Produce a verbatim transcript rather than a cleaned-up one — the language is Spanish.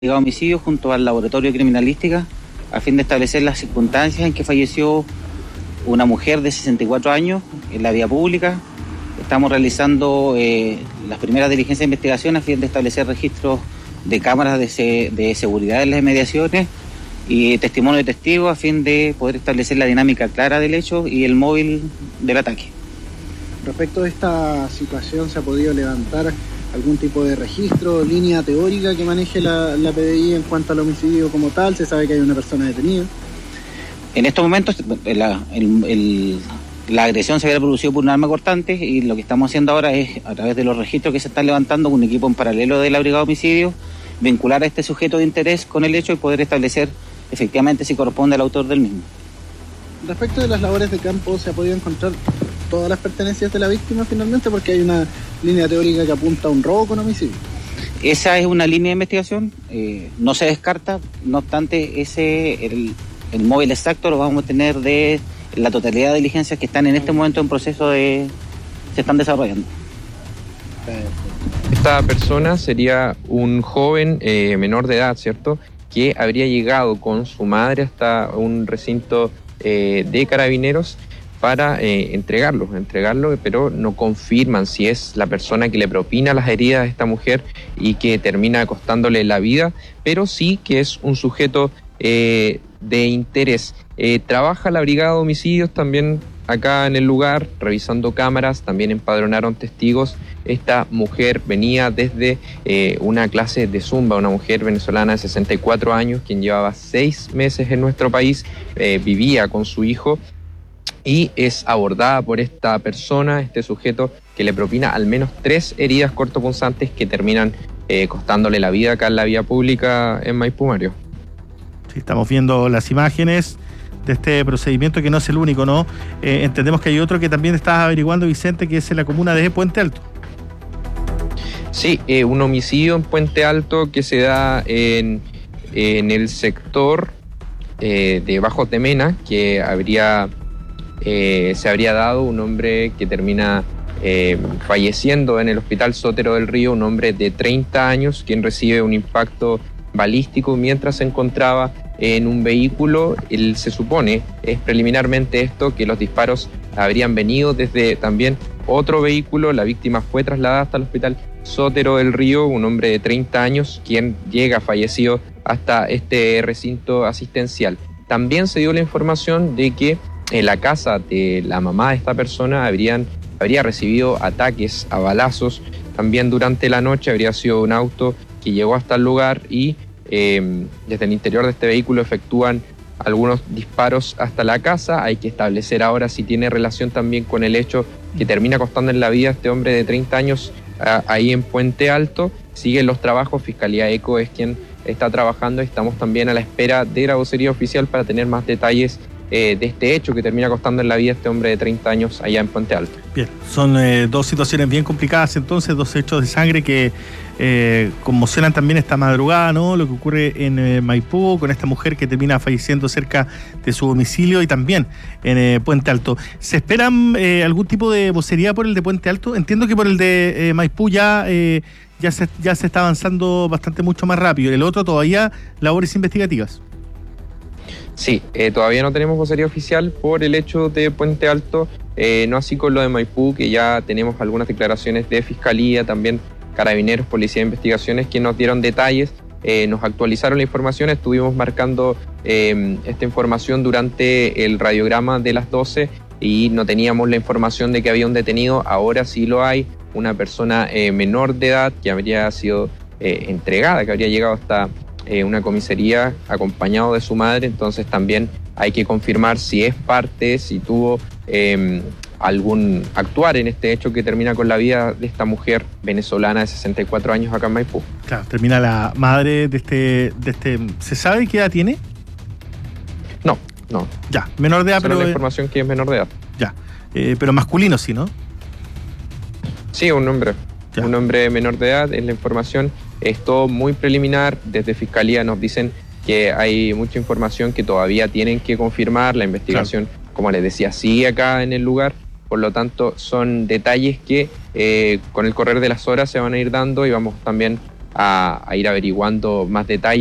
de homicidio junto al laboratorio de criminalística a fin de establecer las circunstancias en que falleció una mujer de sesenta y cuatro años en la vía pública. Estamos realizando eh, las primeras diligencias de investigación a fin de establecer registros de cámaras de, se, de seguridad en las inmediaciones y testimonio de testigos a fin de poder establecer la dinámica clara del hecho y el móvil del ataque. Respecto a esta situación, ¿se ha podido levantar algún tipo de registro, línea teórica que maneje la, la P D I en cuanto al homicidio como tal? ¿Se sabe que hay una persona detenida? En estos momentos la, el, el, la agresión se había producido por un arma cortante y lo que estamos haciendo ahora es, a través de los registros que se están levantando con un equipo en paralelo de la Brigada de Homicidios, vincular a este sujeto de interés con el hecho y poder establecer efectivamente si corresponde al autor del mismo. Respecto de las labores de campo, ¿se ha podido encontrar todas las pertenencias de la víctima finalmente? Porque hay una línea teórica que apunta a un robo con homicidio. Esa es una línea de investigación, eh, no se descarta, no obstante, ese el, el móvil exacto lo vamos a tener de la totalidad de diligencias que están en este momento en proceso de... se están desarrollando. Esta persona sería un joven eh, menor de edad, ¿cierto?, que habría llegado con su madre hasta un recinto eh, de carabineros para eh, entregarlo, entregarlo, pero no confirman si es la persona que le propina las heridas a esta mujer y que termina costándole la vida, pero sí que es un sujeto eh, de interés. Eh, trabaja la Brigada de Homicidios también acá en el lugar, revisando cámaras, también empadronaron testigos. Esta mujer venía desde eh, una clase de zumba, una mujer venezolana de sesenta y cuatro años, quien llevaba seis meses en nuestro país, eh, vivía con su hijo, y es abordada por esta persona, este sujeto, que le propina al menos tres heridas cortopunzantes que terminan eh, costándole la vida acá en la vía pública en Maipú, Mario. Sí, estamos viendo las imágenes de este procedimiento, que no es el único, ¿no? Eh, entendemos que hay otro que también estás averiguando, Vicente, que es en la comuna de Puente Alto. Sí, eh, un homicidio en Puente Alto que se da en, en el sector eh, de Bajo Temena, que habría... Eh, se habría dado un hombre que termina eh, falleciendo en el Hospital Sotero del Río, un hombre de treinta años, quien recibe un impacto balístico mientras se encontraba en un vehículo. Él, se supone, es preliminarmente esto, que los disparos habrían venido desde también otro vehículo. La víctima fue trasladada hasta el Hospital Sotero del Río, un hombre de treinta años, quien llega fallecido hasta este recinto asistencial. También se dio la información de que en la casa de la mamá de esta persona habrían, habría recibido ataques a balazos. También durante la noche habría sido un auto que llegó hasta el lugar y eh, desde el interior de este vehículo efectúan algunos disparos hasta la casa. Hay que establecer ahora si tiene relación también con el hecho que termina costando en la vida a este hombre de treinta años a, ahí en Puente Alto. Siguen los trabajos, Fiscalía ECO es quien está trabajando. Estamos también a la espera de la vocería oficial para tener más detalles Eh, de este hecho que termina costando en la vida a este hombre de treinta años allá en Puente Alto. Bien, son eh, dos situaciones bien complicadas entonces, dos hechos de sangre que eh, conmocionan también esta madrugada, ¿no? Lo que ocurre en eh, Maipú con esta mujer que termina falleciendo cerca de su domicilio y también en eh, Puente Alto. ¿Se esperan eh, algún tipo de vocería por el de Puente Alto? Entiendo que por el de eh, Maipú ya, eh, ya, se, ya se está avanzando bastante mucho más rápido. El otro todavía labores investigativas. Sí, eh, todavía no tenemos vocería oficial por el hecho de Puente Alto, eh, no así con lo de Maipú, que ya tenemos algunas declaraciones de Fiscalía, también Carabineros, Policía de Investigaciones, que nos dieron detalles, eh, nos actualizaron la información. Estuvimos marcando eh, esta información durante el radiograma de las doce y no teníamos la información de que había un detenido. Ahora sí lo hay, una persona eh, menor de edad que habría sido eh, entregada, que habría llegado hasta Eh, una comisaría acompañado de su madre. Entonces también hay que confirmar si es parte, si tuvo eh, algún actuar en este hecho que termina con la vida de esta mujer venezolana de sesenta y cuatro años acá en Maipú. Claro, termina la madre de este, de este. ¿Se sabe qué edad tiene? No, no. Ya, menor de edad, Solo pero. la información que es menor de edad. Ya, eh, pero masculino sí, ¿no? Sí, un hombre. Ya. Un hombre menor de edad, es la información. Es todo muy preliminar. Desde Fiscalía nos dicen que hay mucha información que todavía tienen que confirmar. La investigación, claro, como les decía, sigue acá en el lugar. Por lo tanto, son detalles que eh, con el correr de las horas se van a ir dando y vamos también a, a ir averiguando más detalles